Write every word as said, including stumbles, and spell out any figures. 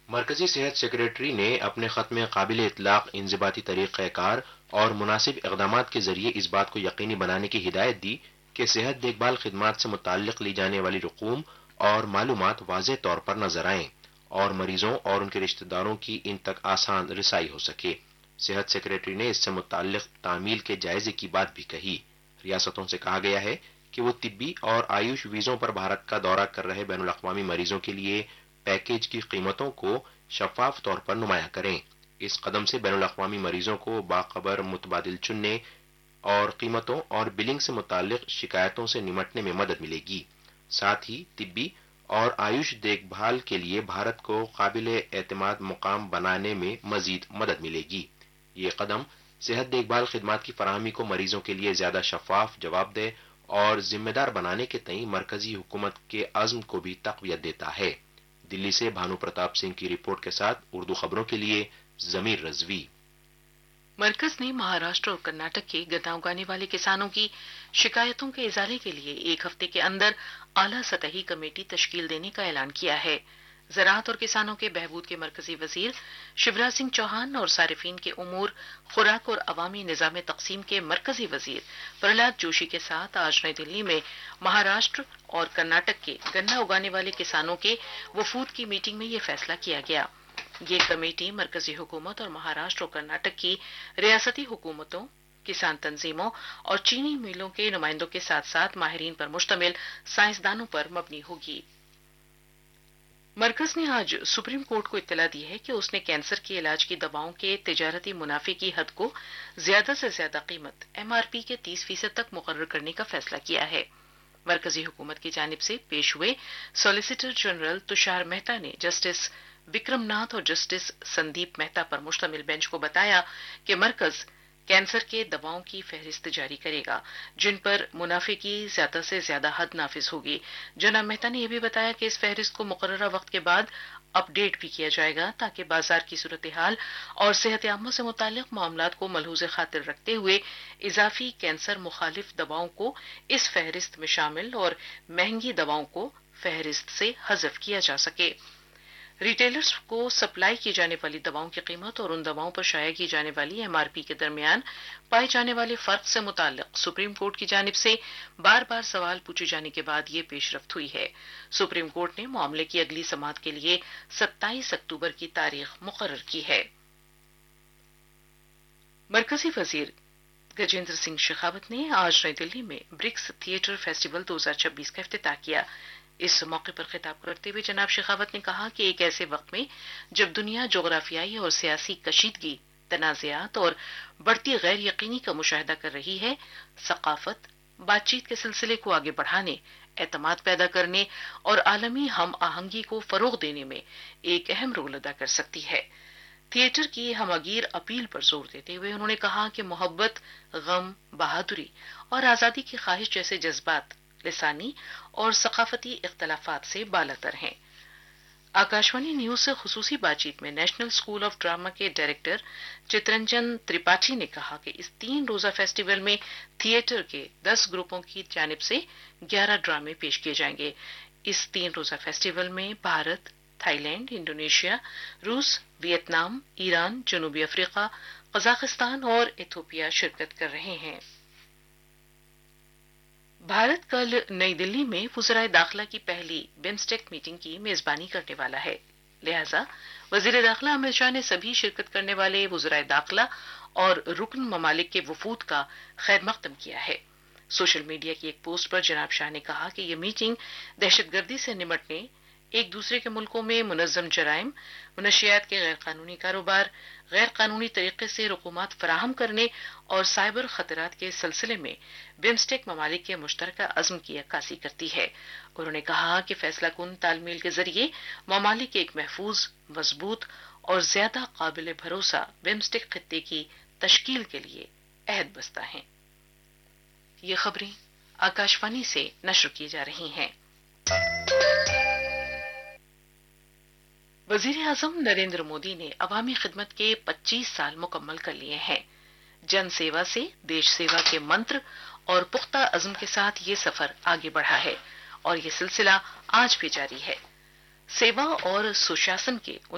مرکزی صحت سیکریٹری نے اپنے خط میں قابل اطلاق انضباطی طریقہ کار اور مناسب اقدامات کے ذریعے اس بات کو یقینی بنانے کی ہدایت دی کہ صحت دیکھ بھال خدمات سے متعلق لی جانے والی رقوم اور معلومات واضح طور پر نظر آئیں اور مریضوں اور ان کے رشتہ داروں کی ان تک آسان رسائی ہو سکے۔ صحت سیکریٹری نے اس سے متعلق تعمیل کے جائزے کی بات بھی کہی۔ ریاستوں سے کہا گیا ہے کہ وہ طبی اور آیوش ویزوں پر بھارت کا دورہ کر رہے بین الاقوامی مریضوں کے لیے پیکیج کی قیمتوں کو شفاف طور پر نمایاں کریں۔ اس قدم سے بین الاقوامی مریضوں کو باخبر متبادل چننے اور قیمتوں اور بلنگ سے متعلق شکایتوں سے نمٹنے میں مدد ملے گی۔ ساتھ ہی طبی اور آیوش دیکھ بھال کے لیے بھارت کو قابل اعتماد مقام بنانے میں مزید مدد ملے گی۔ یہ قدم صحت دیکھ بھال خدمات کی فراہمی کو مریضوں کے لیے زیادہ شفاف، جواب دہ اور ذمہ دار بنانے کے تئیں مرکزی حکومت کے عزم کو بھی تقویت دیتا ہے۔ دلی سے بھانو پرتاپ سنگھ کی رپورٹ کے ساتھ اردو خبروں کے لیے ضمیر رضوی۔ مرکز نے مہاراشٹر اور کرناٹک کے گنا اگانے والے کسانوں کی شکایتوں کے ازالے کے لیے ایک ہفتے کے اندر اعلیٰ سطحی کمیٹی تشکیل دینے کا اعلان کیا ہے۔ زراعت اور کسانوں کے بہبود کے مرکزی وزیر شیوراج سنگھ چوہان اور صارفین کے امور، خوراک اور عوامی نظام تقسیم کے مرکزی وزیر پرہلاد جوشی کے ساتھ آج نئی دلی میں مہاراشٹر اور کرناٹک کے گنا اگانے والے کسانوں کے وفود کی میٹنگ میں یہ فیصلہ کیا گیا۔ یہ کمیٹی مرکزی حکومت اور مہاراشٹر اور کرناٹک کی ریاستی حکومتوں، کسان تنظیموں اور چینی میلوں کے نمائندوں کے ساتھ ساتھ ماہرین پر مشتمل سائنسدانوں پر مبنی ہوگی۔ مرکز نے آج سپریم کورٹ کو اطلاع دی ہے کہ اس نے کینسر کے علاج کی دواؤں کے تجارتی منافع کی حد کو زیادہ سے زیادہ قیمت ایم آر پی کے تیس فیصد تک مقرر کرنے کا فیصلہ کیا ہے۔ مرکزی حکومت کی جانب سے پیش ہوئے سالیسیٹر جنرل تشار مہتا نے جسٹس وکرم ناتھ اور جسٹس سندیپ مہتا پر مشتمل بینچ کو بتایا کہ مرکز کینسر کے دواؤں کی فہرست جاری کرے گا جن پر منافع کی زیادہ سے زیادہ حد نافذ ہوگی۔ جناب مہتا نے یہ بھی بتایا کہ اس فہرست کو مقررہ وقت کے بعد اپ ڈیٹ بھی کیا جائے گا تاکہ بازار کی صورتحال اور صحت عامہ سے متعلق معاملات کو ملحوظ خاطر رکھتے ہوئے اضافی کینسر مخالف دواؤں کو اس فہرست میں شامل اور مہنگی دواؤں کو فہرست سے حذف کیا جا سکے۔ ریٹیلرز کو سپلائی کی جانے والی دواؤں کی قیمت اور ان دواؤں پر شائع کی جانے والی ایم آر پی کے درمیان پائے جانے والے فرق سے متعلق سپریم کورٹ کی جانب سے بار بار سوال پوچھے جانے کے بعد یہ پیش رفت ہوئی ہے۔ سپریم کورٹ نے معاملے کی اگلی سماعت کے لیے ستائیس اکتوبر کی تاریخ مقرر کی ہے۔ مرکزی وزیر گجیندر سنگھ شیخاوت نے آج نئی دلی میں برکس تھیٹر فیسٹیول دو ہزار چھبیس کا افتتاح کیا۔ اس موقع پر خطاب کرتے ہوئے جناب شیخاوت نے کہا کہ ایک ایسے وقت میں جب دنیا جغرافیائی اور سیاسی کشیدگی، تنازعات اور بڑھتی غیر یقینی کا مشاہدہ کر رہی ہے، ثقافت بات چیت کے سلسلے کو آگے بڑھانے، اعتماد پیدا کرنے اور عالمی ہم آہنگی کو فروغ دینے میں ایک اہم رول ادا کر سکتی ہے۔ تھیٹر کی ہمگیر اپیل پر زور دیتے ہوئے انہوں نے کہا کہ محبت، غم، بہادری اور آزادی کی خواہش جیسے جذبات لسانی اور ثقافتی اختلافات سے بالاتر ہیں۔ آکاشوانی نیوز سے خصوصی بات چیت میں نیشنل اسکول آف ڈرامہ کے ڈائریکٹر چترنجن ترپاٹھی نے کہا کہ اس تین روزہ فیسٹیول میں تھیٹر کے دس گروپوں کی جانب سے گیارہ ڈرامے پیش کیے جائیں گے۔ اس تین روزہ فیسٹیول میں بھارت، تھائی لینڈ، انڈونیشیا، روس، ویتنام، ایران، جنوبی افریقہ، قزاقستان اور ایتھوپیا شرکت کر رہے ہیں۔ بھارت کل نئی دلی میں وزرائے داخلہ کی پہلی بمسٹیک میٹنگ کی میزبانی کرنے والا ہے، لہذا وزیر داخلہ امت شاہ نے سبھی شرکت کرنے والے وزرائے داخلہ اور رکن ممالک کے وفود کا خیر مقدم کیا ہے۔ سوشل میڈیا کی ایک پوسٹ پر جناب شاہ نے کہا کہ یہ میٹنگ دہشت گردی سے نمٹنے، ایک دوسرے کے ملکوں میں منظم جرائم، منشیات کے غیر قانونی کاروبار، غیر قانونی طریقے سے رقومات فراہم کرنے اور سائبر خطرات کے سلسلے میں بمسٹیک ممالک کے مشترکہ عزم کی عکاسی کرتی ہے۔ انہوں نے کہا کہ فیصلہ کن تال میل کے ذریعے ممالک ایک محفوظ، مضبوط اور زیادہ قابل بھروسہ بمسٹیک خطے کی تشکیل کے لیے عہد بستہ ہیں۔ یہ خبریں آکاشوانی سے نشر کی جا رہی ہیں۔ وزیر اعظم نریندر مودی نے عوامی خدمت کے پچیس سال مکمل کر لیے ہیں۔ جن سیوا سے دیش سیوا کے منتر اور پختہ عزم کے ساتھ یہ سفر آگے بڑھا ہے اور یہ سلسلہ آج بھی جاری ہے۔ سیوا اور سشاسن کے